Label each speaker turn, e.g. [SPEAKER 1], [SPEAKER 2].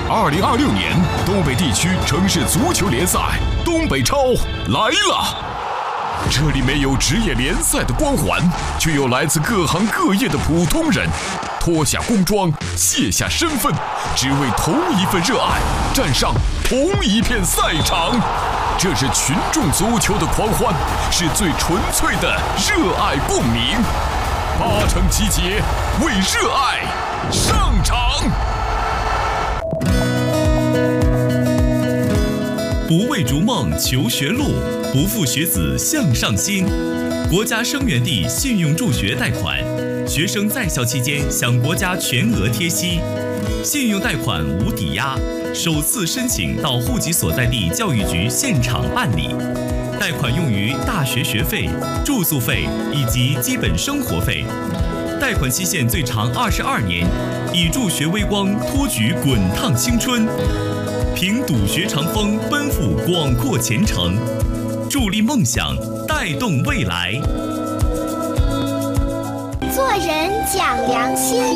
[SPEAKER 1] 2026年东北地区城市足球联赛东北超来了！这里没有职业联赛的光环，却有来自各行各业的普通人，脱下工装，卸下身份，只为同一份热爱，站上同一片赛场。这是群众足球的狂欢，是最纯粹的热爱共鸣。8城集结，为热爱上场。
[SPEAKER 2] 不为逐梦求学路，不负学子向上心。国家生源地信用助学贷款，学生在校期间享国家全额贴息，信用贷款无抵押，首次申请到户籍所在地教育局现场办理。贷款用于大学学费、住宿费以及基本生活费。贷款期限最长22年，以助学微光托举滚烫青春。凭笃学长风，奔赴广阔前程，助力梦想，带动未来。
[SPEAKER 3] 做人讲良心，